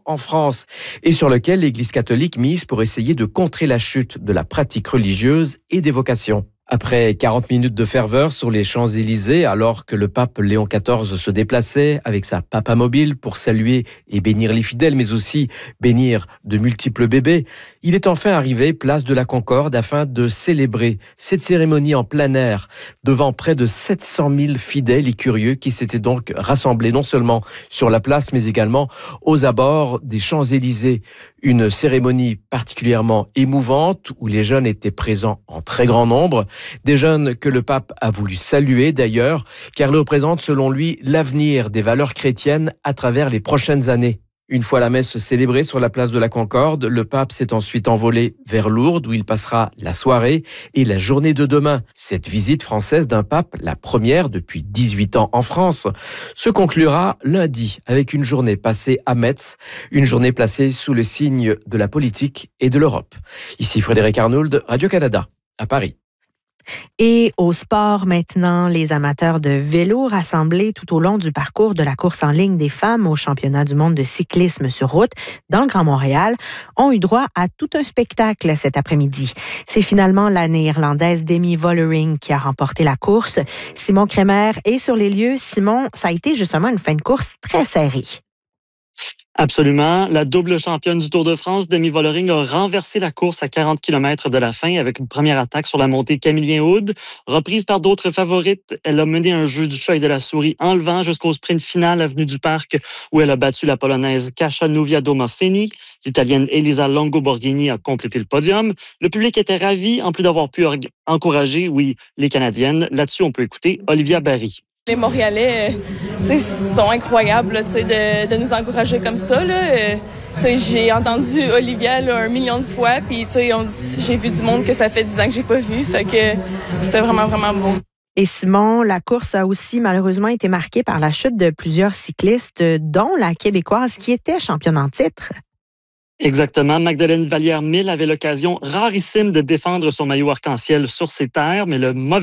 en France et sur lequel l'Église catholique mise pour essayer de contrer la chute de la pratique religieuse et des vocations. Après 40 minutes de ferveur sur les Champs-Élysées, alors que le pape Léon XIV se déplaçait avec sa papamobile pour saluer et bénir les fidèles, mais aussi bénir de multiples bébés, il est enfin arrivé place de la Concorde afin de célébrer cette cérémonie en plein air devant près de 700 000 fidèles et curieux qui s'étaient donc rassemblés non seulement sur la place, mais également aux abords des Champs-Élysées. Une cérémonie particulièrement émouvante où les jeunes étaient présents en très grand nombre. Des jeunes que le pape a voulu saluer d'ailleurs, car ils représentent selon lui l'avenir des valeurs chrétiennes à travers les prochaines années. Une fois la messe célébrée sur la place de la Concorde, le pape s'est ensuite envolé vers Lourdes où il passera la soirée et la journée de demain. Cette visite française d'un pape, la première depuis 18 ans en France, se conclura lundi avec une journée passée à Metz, une journée placée sous le signe de la politique et de l'Europe. Ici Frédéric Arnould, Radio-Canada, à Paris. Et au sport maintenant, les amateurs de vélo rassemblés tout au long du parcours de la course en ligne des femmes au championnat du monde de cyclisme sur route dans le Grand Montréal ont eu droit à tout un spectacle cet après-midi. C'est finalement la Néerlandaise Demi Vollering qui a remporté la course. Simon Kremer est sur les lieux. Simon, ça a été justement une fin de course très serrée. Absolument. La double championne du Tour de France, Demi Vollering, a renversé la course à 40 km de la fin avec une première attaque sur la montée Camillien-Aude. Reprise par d'autres favorites, elle a mené un jeu du chat et de la souris enlevant jusqu'au sprint final avenue du Parc où elle a battu la Polonaise Kasia Niewiadoma-Feni. L'Italienne Elisa Longo-Borghini a complété le podium. Le public était ravi, en plus d'avoir pu encourager, les Canadiennes. Là-dessus, on peut écouter Olivia Barry. Les Montréalais sont incroyables là, de nous encourager comme ça. Là. J'ai entendu Olivia là, 1 million de fois, puis j'ai vu du monde que ça fait 10 ans que j'ai pas vu. Fait que c'était vraiment, vraiment beau. Et Simon, la course a aussi malheureusement été marquée par la chute de plusieurs cyclistes, dont la Québécoise qui était championne en titre. Exactement. Magdalene Vallière-Mille avait l'occasion rarissime de défendre son maillot arc-en-ciel sur ses terres, mais le mauvais